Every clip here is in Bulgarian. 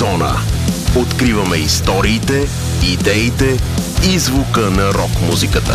Зона. Откриваме историите, идеите и звука на рок-музиката.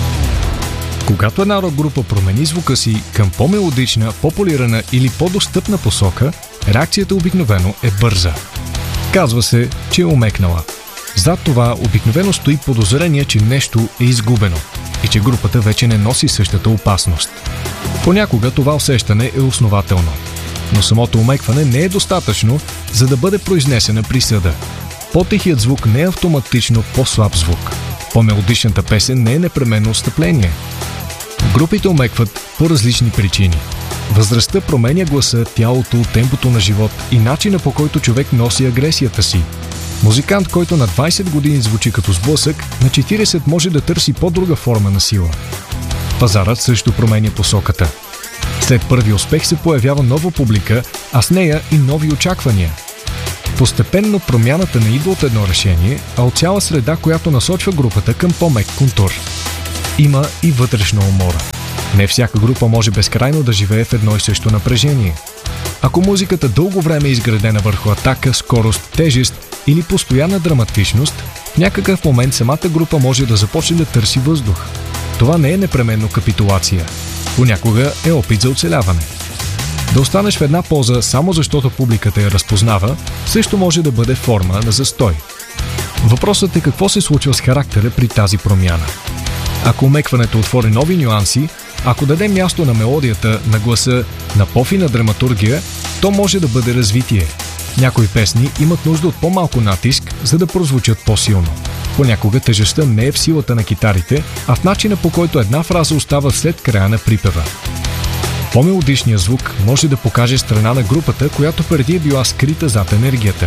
Когато една рок-група промени звука си към по-мелодична, по-полирана или по-достъпна посока, реакцията обикновено е бърза. Казва се, че е омекнала. Зад това обикновено стои подозрение, че нещо е изгубено и че групата вече не носи същата опасност. Понякога това усещане е основателно, но самото омекване не е достатъчно, за да бъде произнесена присъда. По-тихият звук не е автоматично по-слаб звук. По-мелодичната песен не е непременно отстъпление. Групите омекват по различни причини. Възрастта променя гласа, тялото, темпото на живот и начина, по който човек носи агресията си. Музикант, който на 20 години звучи като сблъсък, на 40 може да търси по-друга форма на сила. Пазарът също променя посоката. След първи успех се появява нова публика, а с нея и нови очаквания. Постепенно промяната не идва от едно решение, а от цяла среда, която насочва групата към по-мек контур. Има и вътрешна умора. Не всяка група може безкрайно да живее в едно и също напрежение. Ако музиката дълго време е изградена върху атака, скорост, тежест или постоянна драматичност, в някакъв момент самата група може да започне да търси въздух. Това не е непременно капитулация. Понякога е опит за оцеляване. Да останеш в една поза само защото публиката я разпознава, също може да бъде форма на застой. Въпросът е какво се случва с характера при тази промяна. Ако омекването отвори нови нюанси, ако даде място на мелодията, на гласа, на по-фина драматургия, то може да бъде развитие. Някои песни имат нужда от по-малко натиск, за да прозвучат по-силно. Понякога тежестта не е в силата на китарите, а в начина, по който една фраза остава след края на припева. По-мелодичният звук може да покаже страна на групата, която преди е била скрита зад енергията.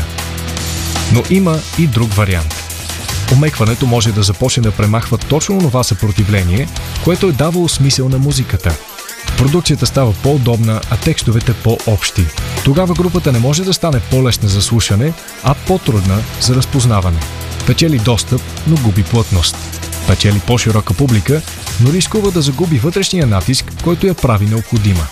Но има и друг вариант. Омекването може да започне да премахва точно това съпротивление, което е давало смисъл на музиката. Продукцията става по-удобна, а текстовете по-общи. Тогава групата не може да стане по-лесна за слушане, а по-трудна за разпознаване. Печели достъп, но губи плътност. Печели по-широка публика, но рискува да загуби вътрешния натиск, който я прави необходима.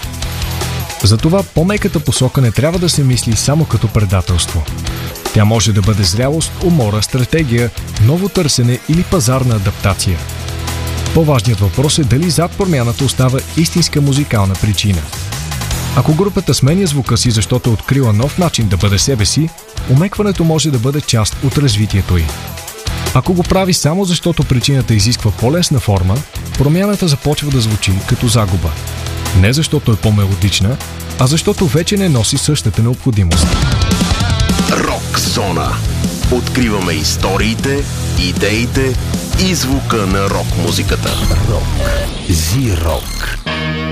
Затова по-меката посока не трябва да се мисли само като предателство. Тя може да бъде зрялост, умора, стратегия, ново търсене или пазарна адаптация. По-важният въпрос е дали зад промяната остава истинска музикална причина. Ако групата сменя звука си, защото е открила нов начин да бъде себе си, омекването може да бъде част от развитието й. Ако го прави само защото причината изисква по-лесна форма, промяната започва да звучи като загуба. Не защото е по-мелодична, а защото вече не носи същата необходимост. Рок Зона. Откриваме историите, идеите и звука на рок-музиката. Рок. Зи-рок.